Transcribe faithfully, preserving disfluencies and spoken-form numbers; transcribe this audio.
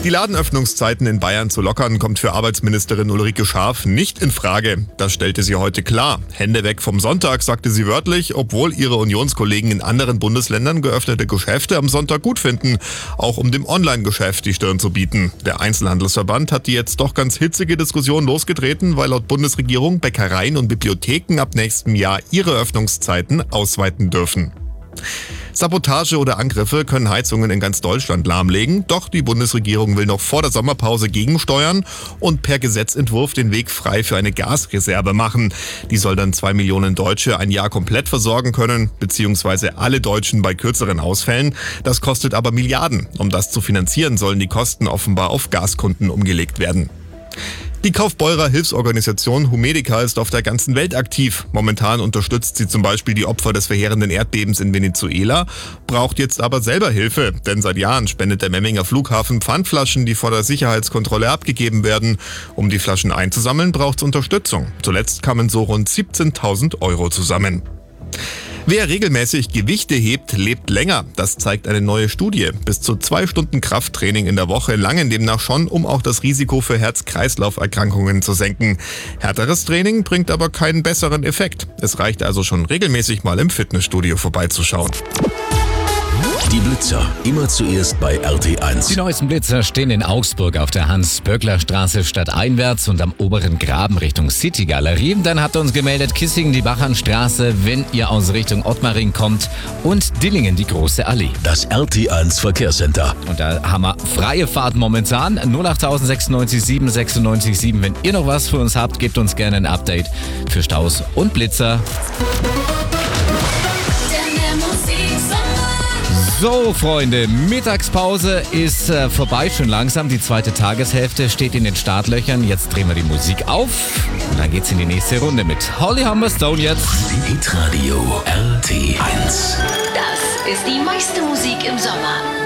Die Ladenöffnungszeiten in Bayern zu lockern, kommt für Arbeitsministerin Ulrike Scharf nicht in Frage. Das stellte sie heute klar. Hände weg vom Sonntag, sagte sie wörtlich, obwohl ihre Unionskollegen in anderen Bundesländern geöffnete Geschäfte am Sonntag gut finden, auch um dem Online-Geschäft die Stirn zu bieten. Der Einzelhandelsverband hat die jetzt doch ganz hitzige Diskussion losgetreten, weil laut Bundesregierung Bäckereien und Bibliotheken ab nächstem Jahr ihre Öffnungszeiten ausweiten dürfen. Sabotage oder Angriffe können Heizungen in ganz Deutschland lahmlegen, doch die Bundesregierung will noch vor der Sommerpause gegensteuern und per Gesetzentwurf den Weg frei für eine Gasreserve machen. Die soll dann zwei Millionen Deutsche ein Jahr komplett versorgen können, beziehungsweise alle Deutschen bei kürzeren Ausfällen. Das kostet aber Milliarden. Um das zu finanzieren, sollen die Kosten offenbar auf Gaskunden umgelegt werden. Die Kaufbeurer Hilfsorganisation Humedica ist auf der ganzen Welt aktiv. Momentan unterstützt sie zum Beispiel die Opfer des verheerenden Erdbebens in Venezuela, braucht jetzt aber selber Hilfe, denn seit Jahren spendet der Memminger Flughafen Pfandflaschen, die vor der Sicherheitskontrolle abgegeben werden. Um die Flaschen einzusammeln, braucht es Unterstützung. Zuletzt kamen so rund siebzehntausend Euro zusammen. Wer regelmäßig Gewichte hebt, lebt länger. Das zeigt eine neue Studie. Bis zu zwei Stunden Krafttraining in der Woche langen demnach schon, um auch das Risiko für Herz-Kreislauf-Erkrankungen zu senken. Härteres Training bringt aber keinen besseren Effekt. Es reicht also schon regelmäßig mal im Fitnessstudio vorbeizuschauen. Die Blitzer, immer zuerst bei R T eins. Die neuesten Blitzer stehen in Augsburg auf der Hans-Böckler-Straße stadteinwärts und am oberen Graben Richtung City-Galerie. Dann hat uns gemeldet Kissingen die Bachernstraße, wenn ihr aus Richtung Ottmaring kommt, und Dillingen die Große Allee. Das R T eins Verkehrscenter. Und da haben wir freie Fahrt momentan. null acht sechsundneunzig sieben sechsundneunzig sieben. Wenn ihr noch was für uns habt, gebt uns gerne ein Update für Staus und Blitzer. So, Freunde, Mittagspause ist äh, vorbei, schon langsam. Die zweite Tageshälfte steht in den Startlöchern. Jetzt drehen wir die Musik auf und dann geht's in die nächste Runde mit Holly Humberstone jetzt. Hitradio R T eins. Das ist die meiste Musik im Sommer.